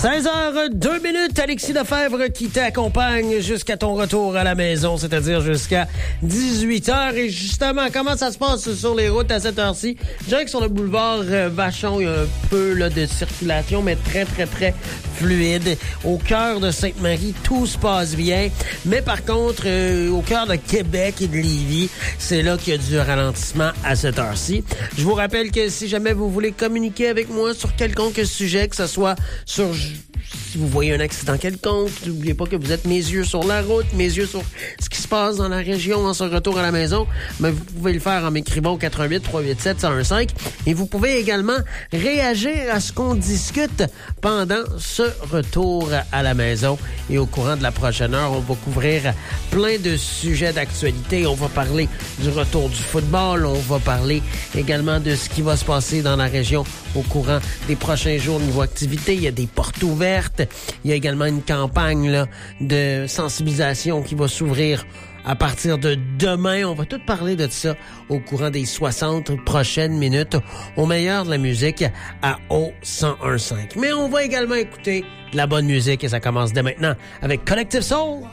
16h02, Alexis Lefebvre qui t'accompagne jusqu'à ton retour à la maison, c'est-à-dire jusqu'à 18h. Et justement, comment ça se passe sur les routes à cette heure-ci? Je dirais que sur le boulevard Vachon, il y a un peu là, de circulation, mais très, très, très fluide. Au cœur de Sainte-Marie, tout se passe bien. Mais par contre, au cœur de Québec et de Lévis, c'est là qu'il y a du ralentissement à cette heure-ci. Je vous rappelle que si jamais vous voulez communiquer avec moi sur quelconque sujet, que ce soit sur... Si vous voyez un accident quelconque, n'oubliez pas que vous êtes mes yeux sur la route, mes yeux sur ce qui se passe dans la région en ce retour à la maison. Mais vous pouvez le faire en m'écrivant au 88 387 1015. Et vous pouvez également réagir à ce qu'on discute pendant ce retour à la maison. Et au courant de la prochaine heure, on va couvrir plein de sujets d'actualité. On va parler du retour du football. On va parler également de ce qui va se passer dans la région au courant des prochains jours niveau activité. Il y a des portes ouvertes. Il y a également une campagne là, de sensibilisation qui va s'ouvrir à partir de demain. On va tout parler de ça au courant des 60 prochaines minutes au meilleur de la musique à O1015. Mais on va également écouter de la bonne musique et ça commence dès maintenant avec Collective Soul.